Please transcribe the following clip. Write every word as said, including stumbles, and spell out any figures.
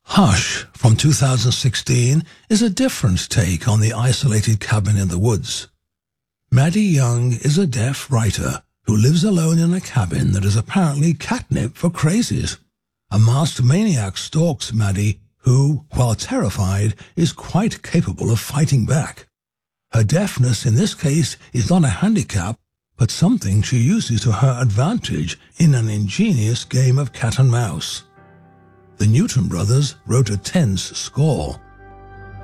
Hush from two thousand sixteen is a different take on the isolated cabin in the woods. Maddie Young is a deaf writer who lives alone in a cabin that is apparently catnip for crazies. A masked maniac stalks Maddie, who, while terrified, is quite capable of fighting back. Her deafness in this case is not a handicap, but something she uses to her advantage in an ingenious game of cat and mouse. The Newton brothers wrote a tense score,